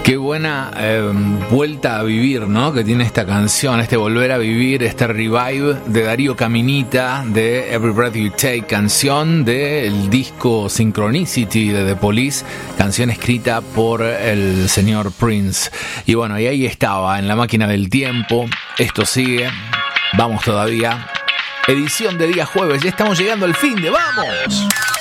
Qué buena vuelta a vivir, ¿no? Que tiene esta canción, este volver a vivir, este revive de Darío Caminita, de Every Breath You Take, canción del disco Synchronicity de The Police, canción escrita por el señor Prince. Y bueno, y ahí estaba, en la máquina del tiempo. Esto sigue, vamos todavía. Edición de día jueves, ya estamos llegando al fin de ¡vamos!